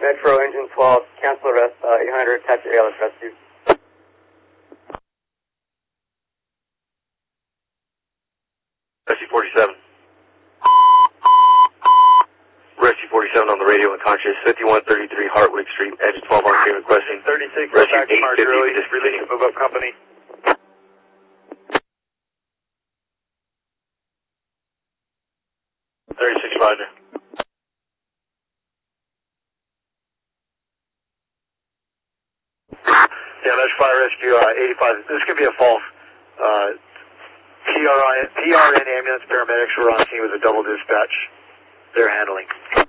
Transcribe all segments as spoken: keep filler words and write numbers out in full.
Metro Engine twelve, cancel arrest, uh, eight hundred, attach A L S rescue. Rescue forty-seven. Rescue forty-seven on the radio unconscious, fifty-one thirty-three Hartwick Street, Engine twelve on scene requesting. thirty-six, Rescue back to eight fifty, Marjorie, discontinue. release and move up company. thirty-six, roger. Yeah, that's fire rescue uh, eighty-five. This could be a false. Uh, P R I, P R N ambulance paramedics were on scene with a double dispatch. They're handling.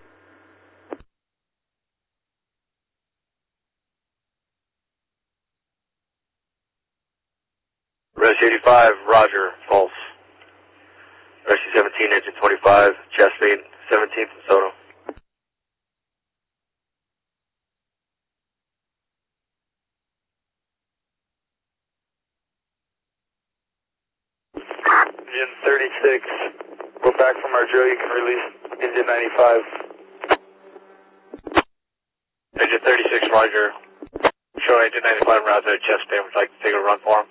Rescue eighty-five, roger, false. Rescue seventeen, engine twenty-five, chest eight, seventeenth and Soto. Engine thirty-six, we're back from Marjorie, you can release engine ninety-five. Engine thirty-six, roger. Show engine ninety-five route there, chest pain. Would you like to take a run for him?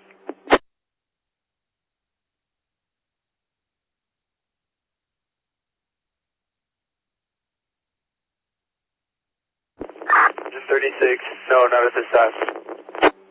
Engine thirty-six, no, not at this time.